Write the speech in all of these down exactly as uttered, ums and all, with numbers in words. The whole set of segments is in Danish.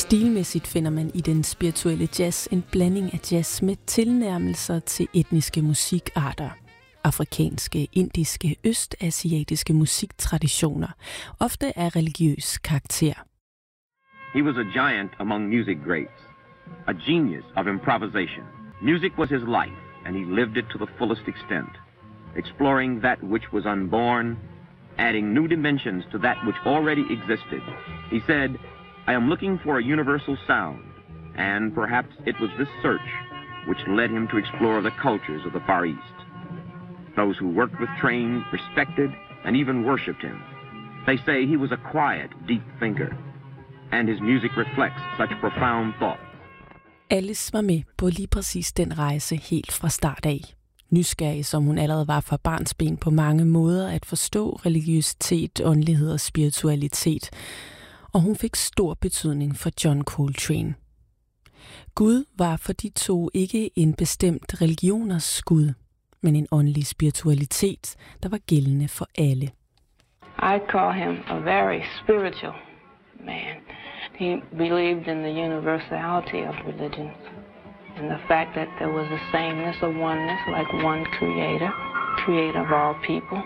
Stilmæssigt finder man i den spirituelle jazz en blanding af jazz med tilnærmelser til etniske musikarter. Afrikanske, indiske, østasiatiske musiktraditioner, ofte af religiøs karakter. He was a giant among music greats, a genius of improvisation. Music was his life, and he lived it to the fullest extent, exploring that which was unborn, adding new dimensions to that which already existed. He said, I am looking for a universal sound, and perhaps it was this search which led him to explore the cultures of the Far East. Those who worked with Train respected and even worshipped him. They say he was a quiet, deep thinker, and his music reflects such profound thought. Alice var med på lige præcis den rejse helt fra start af. Nysgerrig som hun allerede var fra barnsben på mange måder at forstå religiøsitet, åndelighed og spiritualitet. Og hun fik stor betydning for John Coltrane. Gud var for de to ikke en bestemt religioners Gud, men en åndelig spiritualitet, der var gældende for alle. I call him a very spiritual man. He believed in the universality of religions and the fact that there was a sameness, a oneness, like one creator, creator of all people.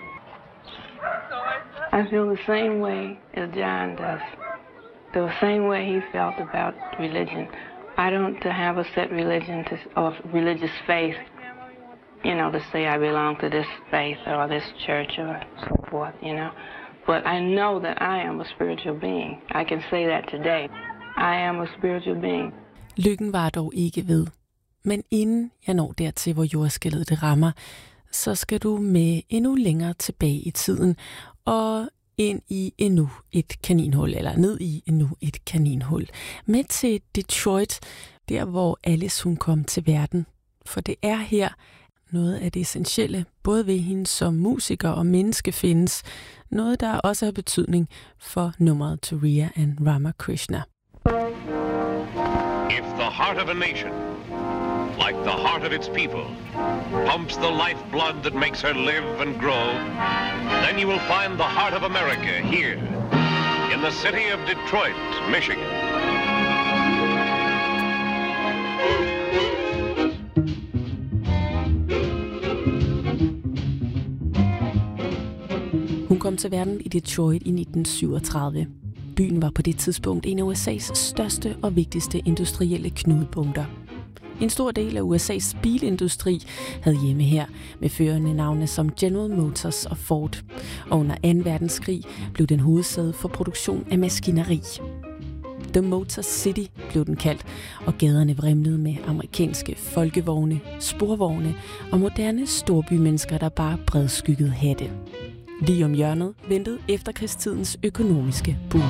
I feel the same way as John does. The same way he felt about religion. I don't have a set religion to, or religious faith, you know, to say I belong to this faith or this church or so forth, you know. But I know that I am a spiritual being. I can say that today. I am a spiritual being. Lykken var dog ikke ved. Men inden jeg når dertil, hvor jordskælvet det rammer, så skal du med endnu længere tilbage i tiden og ind i endnu et kaninhul, eller ned i endnu et kaninhul. Med til Detroit, der hvor Alice hun kom til verden. For det er her noget af det essentielle, både ved hende som musiker og menneske findes. Noget, der også har betydning for nummeret Turiya and Ramakrishna. If the heart of a nation, like the heart of its people, pumps the lifeblood that makes her live and grow, then you will find the heart of America here, in the city of Detroit, Michigan. Hun kom til verden i Detroit i nitten syvogtredive. Byen var på det tidspunkt en af U S A's største og vigtigste industrielle knudepunkter. En stor del af U S A's bilindustri havde hjemme her, med førende navne som General Motors og Ford. Og under anden verdenskrig blev den hovedsæde for produktion af maskineri. The Motor City blev den kaldt, og gaderne vrimlede med amerikanske folkevogne, sporvogne og moderne storbymennesker, der bare bredskyggede hatte. Lige om hjørnet ventede efterkrigstidens økonomiske boom.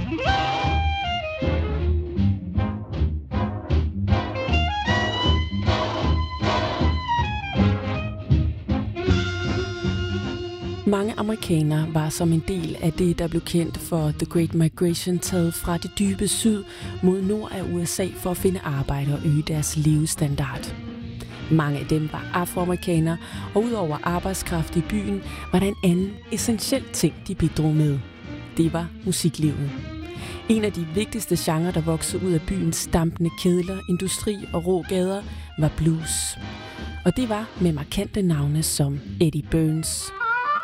Mange amerikanere var som en del af det, der blev kendt for The Great Migration, taget fra det dybe syd mod nord af U S A for at finde arbejde og øge deres levestandard. Mange af dem var afroamerikanere, og udover arbejdskraft i byen, var der en anden essentiel ting, de bidrog med. Det var musiklivet. En af de vigtigste genrer, der voksede ud af byens stampende kedler, industri og rå gader, var blues. Og det var med markante navne som Eddie Burns,